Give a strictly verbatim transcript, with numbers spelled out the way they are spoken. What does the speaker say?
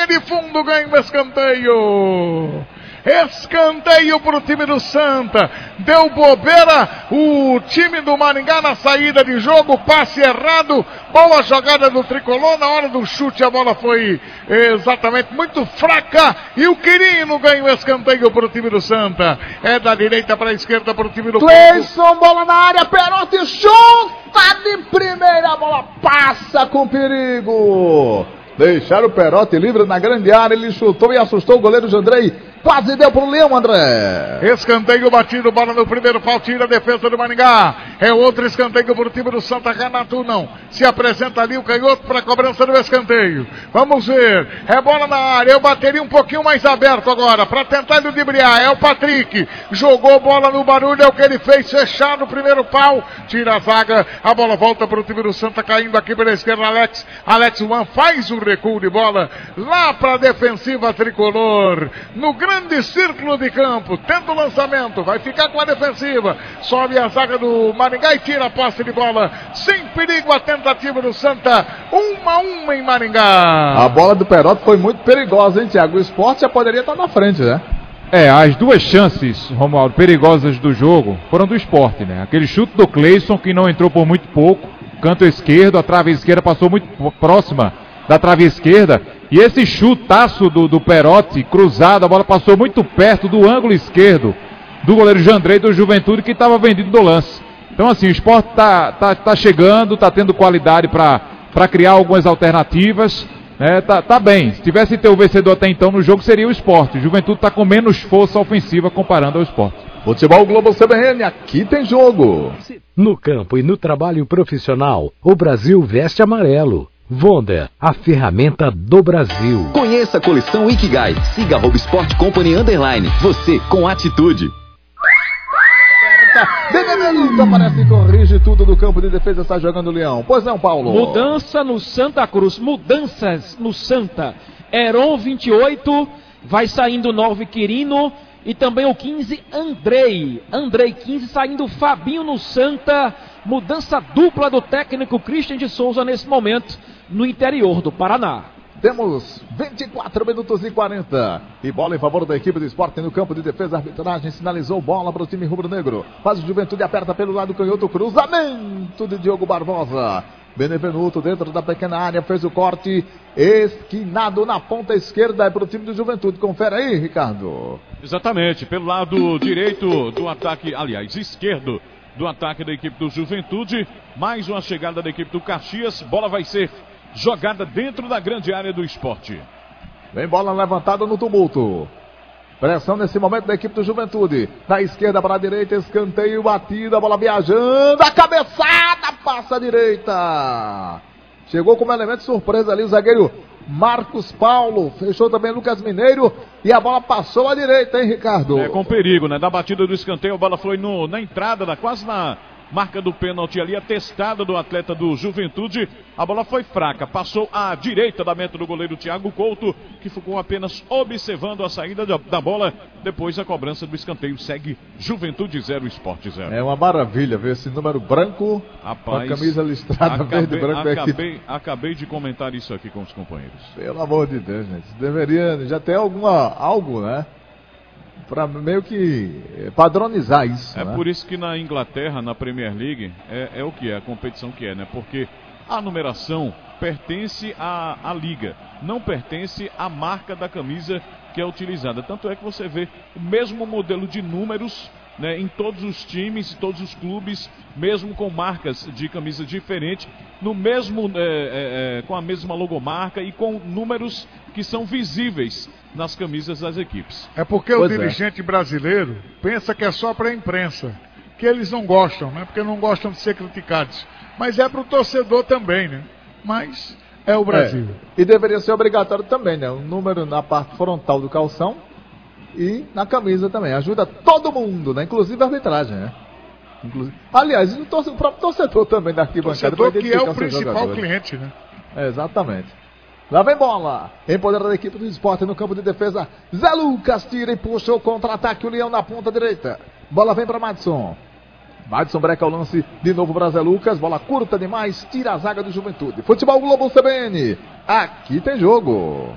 linha de fundo, ganha o escanteio. Escanteio para o time do Santa. Deu bobeira o time do Maringá na saída de jogo. Passe errado. Boa jogada do Tricolor. Na hora do chute a bola foi exatamente muito fraca. E o Quirino ganha o escanteio para o time do Santa. É da direita para a esquerda para o time do Cleison, bola na área. Perotti chuta de primeira. A bola passa com perigo. Deixaram o Perotti livre na grande área. Ele chutou e assustou o goleiro Jandrei. Quase deu pro Leão, André. Escanteio batido, bola no primeiro pau, tira a defesa do Maringá. É outro escanteio pro time do Santa. Renato não. Se apresenta ali o canhoto para a cobrança do escanteio. Vamos ver. É bola na área. Eu bateria um pouquinho mais aberto agora para tentar ludibriar. É o Patrick. Jogou bola no barulho. É o que ele fez. Fechado o primeiro pau. Tira a zaga. A bola volta pro time do Santa. Caindo aqui pela esquerda. Alex. Alex Juan faz o recuo de bola lá para a defensiva tricolor. No grande círculo de campo, tenta o lançamento, vai ficar com a defensiva, sobe a zaga do Maringá e tira a posse de bola, sem perigo a tentativa do Santa, uma a uma em Maringá. A bola do Perotti foi muito perigosa, hein, Thiago? O Sport já poderia estar na frente, né? É, as duas chances, Romualdo, perigosas do jogo foram do Sport, né? Aquele chute do Cleison que não entrou por muito pouco, canto esquerdo, a trave esquerda passou muito próxima da trave esquerda. E esse chutaço do, do Perotti, cruzado, a bola passou muito perto do ângulo esquerdo do goleiro Jandrei do Juventude, que estava vendido do lance. Então assim, o Sport tá, tá, tá chegando, está tendo qualidade para criar algumas alternativas, né? tá, tá bem. Se tivesse que ter o vencedor até então no jogo, seria o Sport. O Juventude está com menos força ofensiva comparando ao Sport. Futebol Globo C B N, aqui tem jogo. No campo e no trabalho profissional, o Brasil veste amarelo. Wonder, a ferramenta do Brasil. Conheça a coleção Ikigai. Siga arroba Sport Company Underline. Você com atitude. Benevenuto aparece e corrige tudo do campo de defesa. Está jogando o Leão. Pois não, Paulo. Mudança no Santa Cruz. Mudanças no Santa. Heron vinte e oito. Vai saindo nove Quirino. E também o quinze Andrei. Andrei quinze saindo Fabinho no Santa. Mudança dupla do técnico Christian de Souza nesse momento no interior do Paraná. Temos vinte e quatro minutos e quarenta. E bola em favor da equipe do Sport no campo de defesa. A arbitragem sinalizou bola para o time rubro-negro. Faz o Juventude, aperta pelo lado canhoto. Cruzamento de Diogo Barbosa. Benevenuto dentro da pequena área. Fez o corte. Esquinado na ponta esquerda. É para o time do Juventude. Confere aí, Ricardo. Exatamente. Pelo lado direito do ataque. Aliás, esquerdo do ataque da equipe do Juventude. Mais uma chegada da equipe do Caxias. Bola vai ser jogada dentro da grande área do Sport. Vem bola levantada no tumulto. Pressão nesse momento da equipe do Juventude. Da esquerda para a direita, escanteio, batida, bola viajando. A cabeçada passa à direita. Chegou como elemento surpresa ali o zagueiro Marcos Paulo. Fechou também Lucas Mineiro. E a bola passou à direita, hein, Ricardo? É, com perigo, né? Da batida do escanteio, a bola foi no, na entrada, na, quase na marca do pênalti ali, a testada do atleta do Juventude. A bola foi fraca, passou à direita da meta do goleiro Thiago Couto, que ficou apenas observando a saída da, da bola. Depois a cobrança do escanteio segue Juventude zero, Sport zero. É uma maravilha ver esse número branco. Rapaz, com a camisa listrada acabei, verde e branco. Acabei, acabei de comentar isso aqui com os companheiros. Pelo amor de Deus, gente. Deveria já ter alguma, algo, né? Para meio que padronizar isso. É, né? Por isso que na Inglaterra, na Premier League, é, é o que é, a competição que é, né? Porque a numeração pertence à, à liga, não pertence à marca da camisa que é utilizada. Tanto é que você vê o mesmo modelo de números, né, em todos os times, todos os clubes, mesmo com marcas de camisa diferentes, no mesmo, é, é, é, com a mesma logomarca e com números que são visíveis nas camisas das equipes. É porque pois o dirigente é. brasileiro pensa que é só para a imprensa, que eles não gostam, né? Porque não gostam de ser criticados. Mas é para o torcedor também, né? Mas é o Brasil. É. E deveria ser obrigatório também, né? O número na parte frontal do calção e na camisa também. Ajuda todo mundo, né? Inclusive a arbitragem, né? Inclusive... Aliás, o, torcedor, o próprio torcedor também da arquibancada. O torcedor que é o principal cliente, né? É, exatamente. Lá vem bola, em poder da equipe do Sport no campo de defesa. Zé Lucas tira e puxa o contra-ataque, o Leão na ponta direita. Bola vem para Madison. Madison breca o lance, de novo para Zé Lucas. Bola curta demais, tira a zaga do Juventude. Futebol Globo C B N, aqui tem jogo.